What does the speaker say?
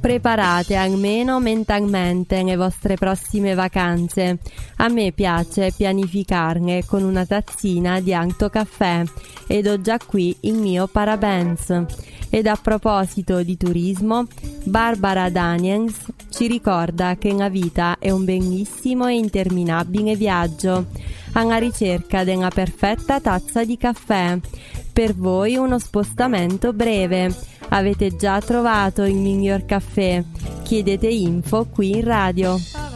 Preparate almeno mentalmente le vostre prossime vacanze. A me piace pianificarle con una tazzina di alto caffè ed ho già qui il mio parabens. Ed a proposito di turismo, Barbara Daniels ci ricorda che la vita è un bellissimo e interminabile viaggio alla ricerca della perfetta tazza di caffè. Per voi uno spostamento breve. Avete già trovato il miglior caffè? Chiedete info qui in radio.